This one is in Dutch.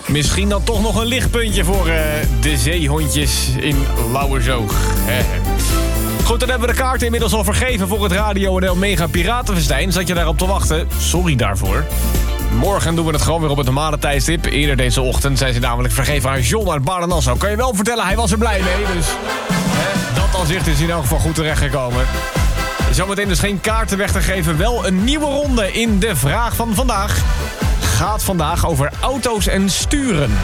Misschien dan toch nog een lichtpuntje voor de zeehondjes in Lauwersoog. Goed, dan hebben we de kaarten inmiddels al vergeven voor het Radio NL Mega Piratenfestijn. Zat je daarop te wachten? Sorry daarvoor. Morgen doen we het gewoon weer op het normale tijdstip. Eerder deze ochtend zijn ze namelijk vergeven aan John uit Baarden-Nassau. Kan je wel vertellen, hij was er blij mee. Dus dat al zicht is in elk geval goed terechtgekomen. Zometeen dus geen kaarten weg te geven. Wel een nieuwe ronde in de vraag van vandaag. Gaat vandaag over auto's en sturen.